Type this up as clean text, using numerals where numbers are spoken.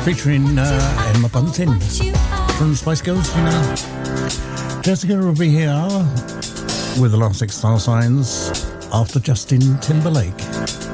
featuring Emma Bunton from Spice Girls, you know. Jessica will be here with the last 6 star signs after Justin Timberlake.